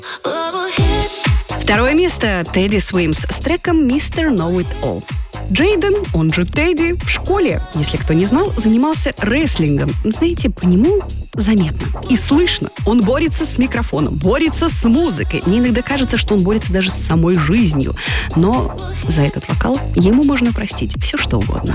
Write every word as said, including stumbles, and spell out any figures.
Второе место — Teddy Swims с треком «мистер Know It All». Джейден, он же Тедди, в школе, если кто не знал, занимался рестлингом. Знаете, по нему заметно и слышно. Он борется с микрофоном, борется с музыкой. Мне иногда кажется, что он борется даже с самой жизнью. Но за этот вокал ему можно простить все, что угодно.